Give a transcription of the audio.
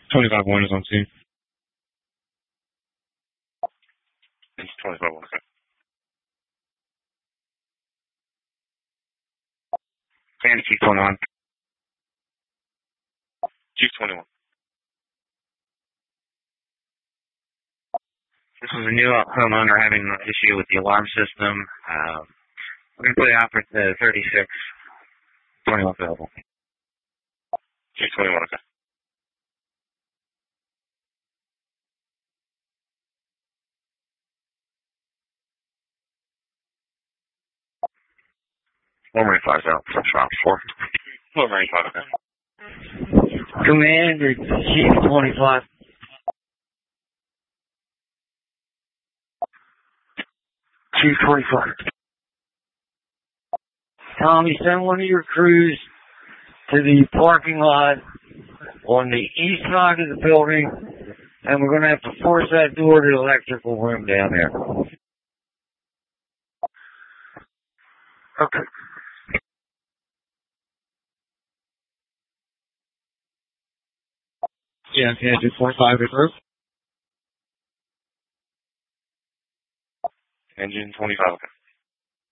25 1 is on scene. It's 25 1. And Chief 21. Chief 21. This is a new homeowner having an issue with the alarm system. We're going to put it out for the 36. 21 available. Chief 21, okay. One Marine 5's out. Shot 4. One Marine 5, okay. Commander, Chief 25. Chief 25. Tommy, send one of your crews to the parking lot on the east side of the building, and we're going to have to force that door to the electrical room down there. Okay. Yeah, Engine 25 is through. Engine 25, okay.